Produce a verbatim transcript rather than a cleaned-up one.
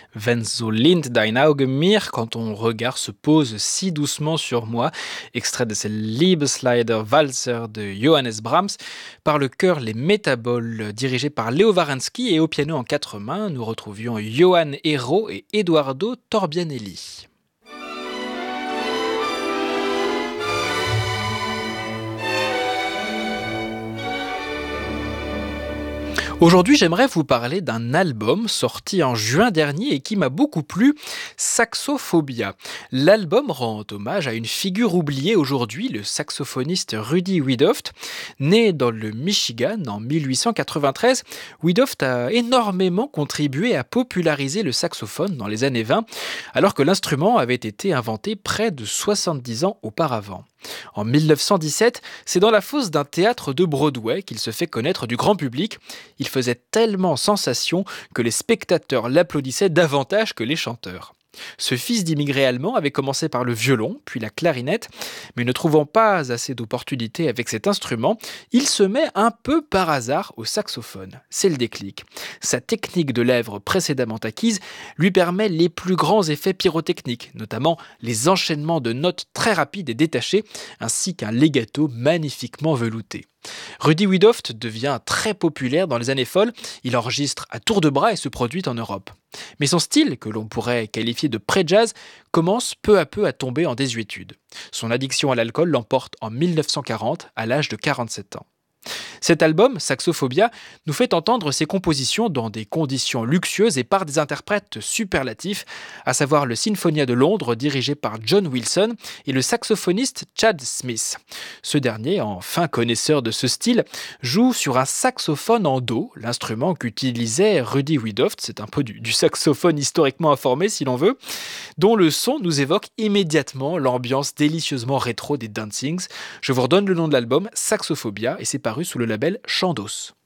Wenn so lehnt dein Auge mir, quand ton regard se pose si doucement sur moi, extrait de ce Liebesleider Walzer de Johannes Brahms, par le chœur Les Métaboles, dirigé par Léo Waransky, et au piano en quatre mains, nous retrouvions Johan Hérault et Eduardo Torbianelli. Aujourd'hui, j'aimerais vous parler d'un album sorti en juin dernier et qui m'a beaucoup plu, Saxophobia. L'album rend hommage à une figure oubliée aujourd'hui, le saxophoniste Rudy Wiedoeft. Né dans le Michigan en mille huit cent quatre-vingt-treize, Wiedoeft a énormément contribué à populariser le saxophone dans les années vingt, alors que l'instrument avait été inventé près de soixante-dix ans auparavant. En mille neuf cent dix-sept, c'est dans la fosse d'un théâtre de Broadway qu'il se fait connaître du grand public. Il faisait tellement sensation que les spectateurs l'applaudissaient davantage que les chanteurs. Ce fils d'immigrés allemands avait commencé par le violon, puis la clarinette, mais ne trouvant pas assez d'opportunités avec cet instrument, il se met un peu par hasard au saxophone. C'est le déclic. Sa technique de lèvres précédemment acquise lui permet les plus grands effets pyrotechniques, notamment les enchaînements de notes très rapides et détachées, ainsi qu'un legato magnifiquement velouté. Rudy Wiedoeft devient très populaire dans les années folles, il enregistre à tour de bras et se produit en Europe. Mais son style, que l'on pourrait qualifier de pré-jazz, commence peu à peu à tomber en désuétude. Son addiction à l'alcool l'emporte en mille neuf cent quarante, à l'âge de quarante-sept ans. Cet album, Saxophobia, nous fait entendre ses compositions dans des conditions luxueuses et par des interprètes superlatifs, à savoir le Sinfonia de Londres dirigé par John Wilson et le saxophoniste Chad Smith. Ce dernier, en fin connaisseur de ce style, joue sur un saxophone en do, l'instrument qu'utilisait Rudy Wiedoeft, c'est un peu du, du saxophone historiquement informé si l'on veut, dont le son nous évoque immédiatement l'ambiance délicieusement rétro des Dancings. Je vous redonne le nom de l'album, Saxophobia, et c'est paru sous le label Chandos.